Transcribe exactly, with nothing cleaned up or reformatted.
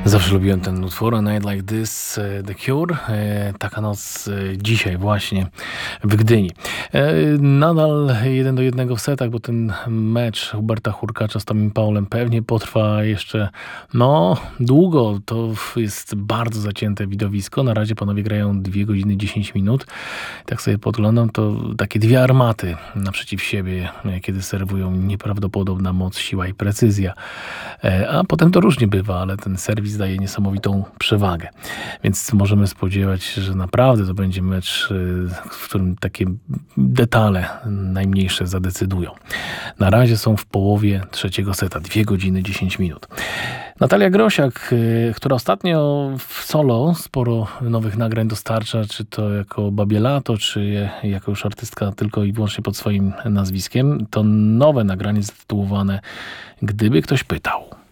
Zawsze lubiłem ten utwór, A Night Like This, The Cure. Taka noc dzisiaj właśnie w Gdyni. Nadal jeden do jednego w setach, bo ten mecz Huberta Hurkacza z Tomim Paulem pewnie potrwa jeszcze no długo. To jest bardzo zacięte widowisko. Na razie panowie grają dwie godziny dziesięć minut. Tak sobie podglądam, to takie dwie armaty naprzeciw siebie, kiedy serwują nieprawdopodobna moc, siła i precyzja. A potem to różnie bywa, ale ten serwis daje niesamowitą przewagę. Więc możemy spodziewać się, że naprawdę to będzie mecz, w którym takie detale najmniejsze zadecydują. Na razie są w połowie trzeciego seta, dwie godziny dziesięć minut. Natalia Grosiak, która ostatnio w solo sporo nowych nagrań dostarcza, czy to jako Babie Lato, czy jako już artystka tylko i wyłącznie pod swoim nazwiskiem, to nowe nagranie zatytułowane Gdyby ktoś pytał.